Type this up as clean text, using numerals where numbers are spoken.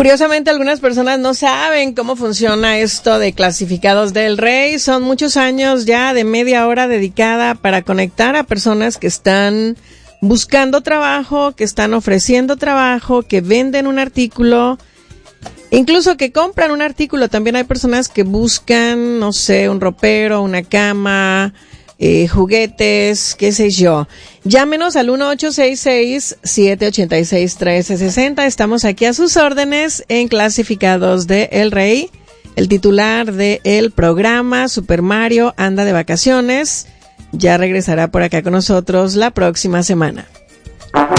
Curiosamente, algunas personas no saben cómo funciona esto de Clasificados del Rey. Son muchos años ya de media hora dedicada para conectar a personas que están buscando trabajo, que están ofreciendo trabajo, que venden un artículo, incluso que compran un artículo. También hay personas que buscan, no sé, un ropero, una cama, juguetes, qué sé yo. Llámenos al 1-866-786-1360. Estamos aquí a sus órdenes en Clasificados de El Rey. El titular del programa, Super Mario, anda de vacaciones. Ya regresará por acá con nosotros la próxima semana.